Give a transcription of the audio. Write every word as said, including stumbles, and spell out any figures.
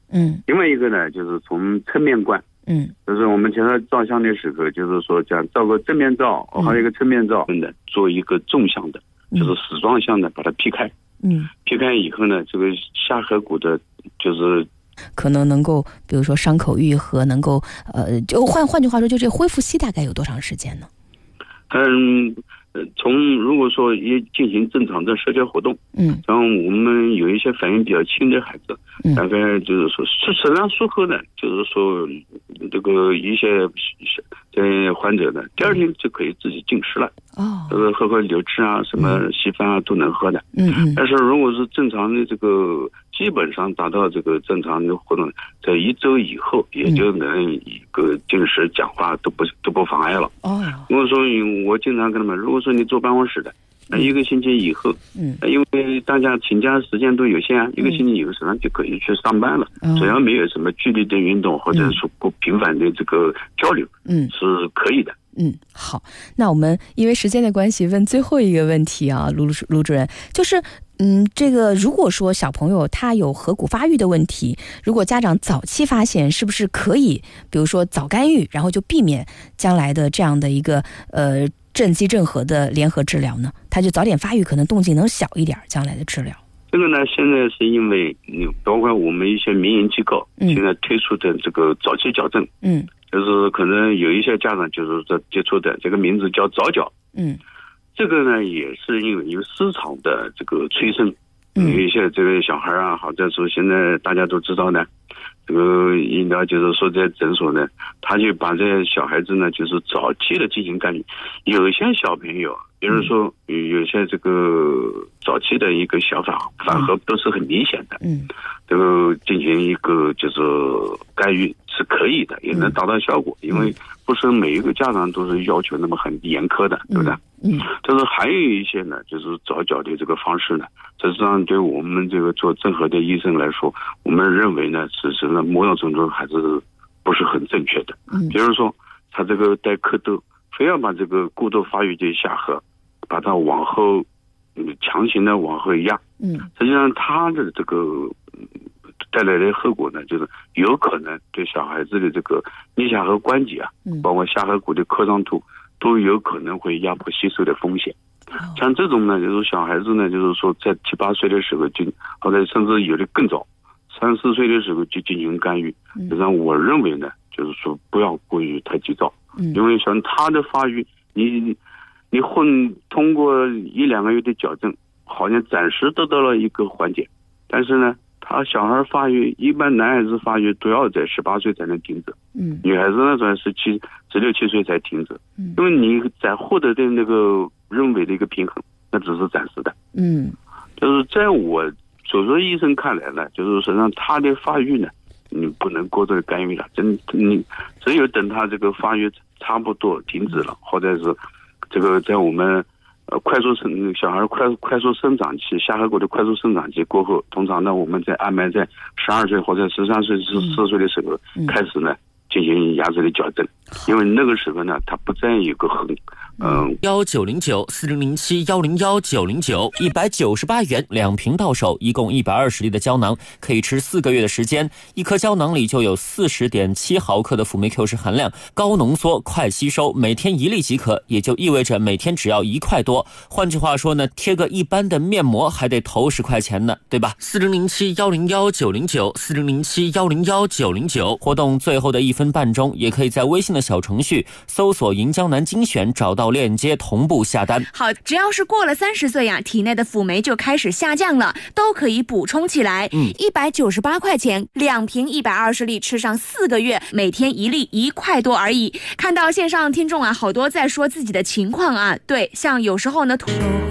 嗯， 另外一个呢，就是从侧面观。 嗯， 就是我们前头照相的时候，就是说讲照个正面照， 嗯、 还有一个侧面照，的做一个纵向的，就是矢状向的把它劈开。 嗯， 劈开以后呢，这个下颌骨的，就是可能能够，比如说伤口愈合，能够呃，就换换句话说，就这恢复期大概有多长时间呢？ 嗯，从如果说也进行正常的社交活动， 嗯， 然后我们有一些反应比较轻的孩子， 嗯， 大概就是说，是实际上术后呢，就是说这个一些在患者呢，第二天就可以自己进食了， 哦， 这个喝喝流质啊，什么稀饭啊都能喝的， 嗯嗯。 但是如果是正常的这个，基本上达到这个正常的活动，在一周以后，也就能一个进食、讲话都不都不妨碍了。 哦， 如果说我经常跟他们，如果说你坐办公室的，那一个星期以后， 嗯， 因为大家请假时间都有限啊，一个星期以后实际上就可以去上班了， 嗯、 只要没有什么剧烈的运动或者说不频繁的这个交流， 嗯， 是可以的。 嗯，好，那我们因为时间的关系问最后一个问题啊，卢卢主任，就是嗯，这个如果说小朋友他有颌骨发育的问题，如果家长早期发现，是不是可以比如说早干预，然后就避免将来的这样的一个呃正畸正颌的联合治疗呢？他就早点发育，可能动静能小一点，将来的治疗。 这个呢，现在是因为包括我们一些民营机构、嗯、现在推出的这个早期矫正， 嗯， 就是可能有一些家长就是在接触的这个名字叫早矫， 嗯， 这个呢也是因为有市场的这个催生，嗯，有一些这个小孩啊，好在说现在大家都知道呢，这个医疗就是说在诊所呢，他就把这小孩子呢就是早期的进行干预，有些小朋友。比如说，有些这个早期的一个小反反颌都是很明显的，嗯，这个进行一个就是干预是可以的，也能达到效果，因为不是每一个家长都是要求那么很严苛的，对不对？嗯，但是还有一些呢，就是早矫的这个方式呢，实际上对我们这个做正颌的医生来说，我们认为呢，其实呢，某种程度还是不是很正确的。嗯，比如说他这个带蝌蚪，非要把这个过度发育的下颌把它往后，嗯，强行的往后压，嗯，实际上它的这个带来的后果呢，就是有可能对小孩子的这个颞下颌关节啊，嗯，包括下颌骨的扩张度，都有可能会压迫吸收的风险。哦，像这种呢，就是小孩子呢，就是说在七八岁的时候就，或者甚至有的更早，三四岁的时候就进行干预。实际上，我认为呢，就是说不要过于太急躁，嗯，因为像他的发育，你。你混通过一两个月的矫正，好像暂时得到了一个缓解，但是呢，他小孩发育一般男孩子发育都要在十八岁才能停止，嗯，女孩子呢在十七、十六七岁才停止，嗯，因为你在获得的那个认为的一个平衡，那只是暂时的，嗯，就是在我手术医生看来呢，就是实际上他的发育呢，你不能过度的干预了，真你只有等他这个发育差不多停止了，或者是。这个在我们呃快速生小孩快快速生长期下颌骨的快速生长期过后，通常呢我们在安排在十二岁或者十三岁、十四岁的时候、嗯、开始呢进行牙齿的矫正，因为那个时候呢它不再有一个很嗯幺九零九四零零七幺零幺九零九一百九十八元两瓶到手，一共一百二十粒的胶囊，可以吃四个月的时间。一颗胶囊里就有四十点七毫克的辅酶 Q 十含量，高浓缩快吸收，每天一粒即可，也就意味着每天只要一块多。换句话说呢，贴个一般的面膜还得投十块钱呢，对吧？四零零七幺零幺九零九四零零七幺零幺九零九，活动最后的一分半钟，也可以在微信的小程序搜索银江南精选，找到链接同步下单。 好，只要是过了三十岁呀、啊，体内的辅酶就开始下降了，都可以补充起来。嗯，一百九十八块钱两瓶，一百二十粒，吃上四个月，每天一粒，一块多而已。看到线上听众啊，好多在说自己的情况啊，对，像有时候呢。